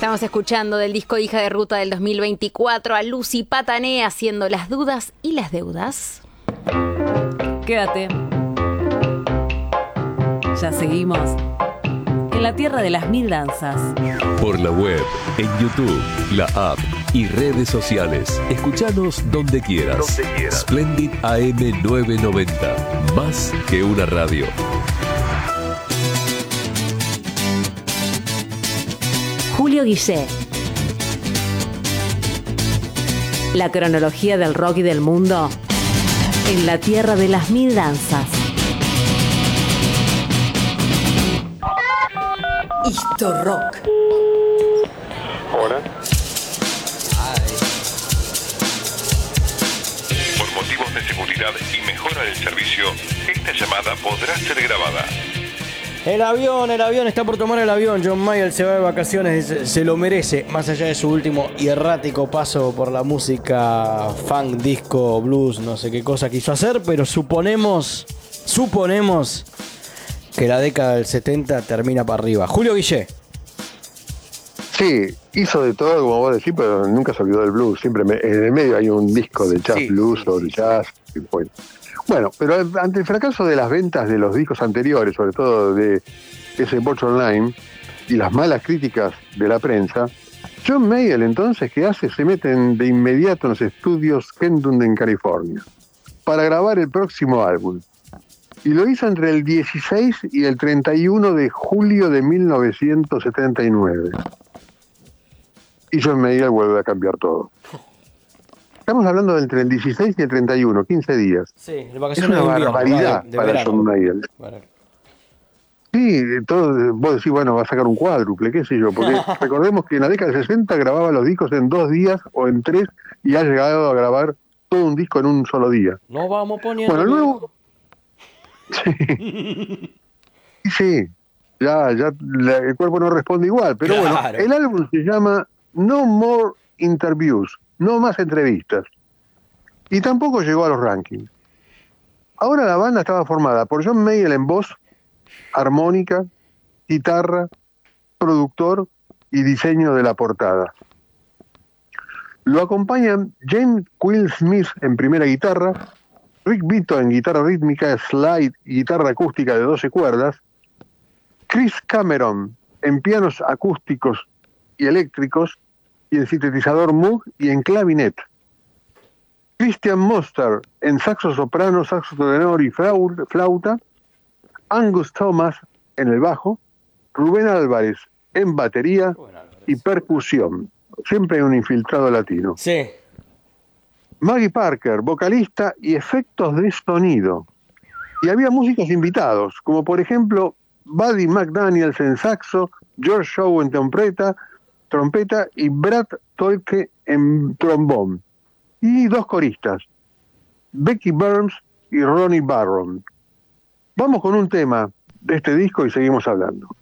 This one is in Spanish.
Estamos escuchando del disco Hija de Ruta del 2024 a Lucy Patané haciendo Las Dudas y las Deudas. Quédate. Ya seguimos en la tierra de las mil danzas. Por la web, en YouTube, la app y redes sociales. Escuchanos donde quieras. Splendid AM 990. Más que una radio. Julio Guillé. La cronología del rock y del mundo en la tierra de las mil danzas. Histo Rock. Hola. Por motivos de seguridad y mejora del servicio, esta llamada podrá ser grabada. El avión está por tomar el avión. John Mayall se va de vacaciones, se lo merece, más allá de su último y errático paso por la música funk, disco, blues, no sé qué cosa quiso hacer, pero suponemos que la década del 70 termina para arriba. Julio Guillé. Sí, hizo de todo, como vos decís, pero nunca se olvidó del blues. Siempre en el medio hay un disco de jazz, blues o de jazz. Bueno, pero ante el fracaso de las ventas de los discos anteriores, sobre todo de ese Watch Online, y las malas críticas de la prensa, John Mayall entonces, ¿qué hace? Se mete de inmediato en los estudios Kendon en California para grabar el próximo álbum. Y lo hizo entre el 16 y el 31 de julio de 1979. Y John Mayall vuelve a cambiar todo. Estamos hablando de entre el 16 y el 31, 15 días. Sí, es una barbaridad para John Mayall. Sí, vos decís, bueno, va a sacar un cuádruple, qué sé yo, porque recordemos que en la década del 60 grababa los discos en 2 días o en 3 y ha llegado a grabar todo un disco en un solo día. No vamos poniendo... Bueno, luego... Sí, ya el cuerpo no responde igual, pero claro. Bueno, el álbum se llama No More Interviews, no más entrevistas, y tampoco llegó a los rankings. Ahora la banda estaba formada por John Mayall en voz, armónica, guitarra, productor y diseño de la portada. Lo acompañan James Quill Smith en primera guitarra, Rick Vito en guitarra rítmica, slide y guitarra acústica de 12 cuerdas, Chris Cameron en pianos acústicos y eléctricos y en sintetizador Moog y en clavinet, Christian Monster en saxo soprano, saxo tenor y flauta, Angus Thomas en el bajo, Rubén Álvarez en batería y percusión. Siempre hay un infiltrado latino. Sí. Maggie Parker, vocalista y efectos de sonido. Y había músicos invitados, como por ejemplo Buddy McDaniels en saxo, George Shaw en trompeta y Brad Tolke en trombón. Y 2 coristas, Becky Burns y Ronnie Barron. Vamos con un tema de este disco y seguimos hablando.